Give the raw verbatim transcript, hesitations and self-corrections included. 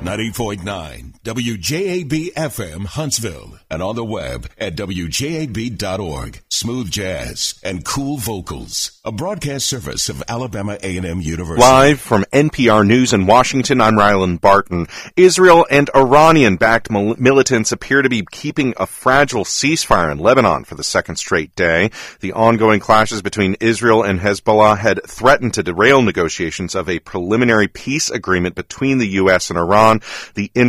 ninety point nine W J A B F M Huntsville and on the web at W J A B dot org. Smooth jazz and cool vocals. A broadcast service of Alabama A and M University. Live from N P R News in Washington, I'm Ryland Barton. Israel and Iranian-backed mil- militants appear to be keeping a fragile ceasefire in Lebanon for the second straight day. The ongoing clashes between Israel and Hezbollah had threatened to derail negotiations of a preliminary peace agreement between the U S and Iran. The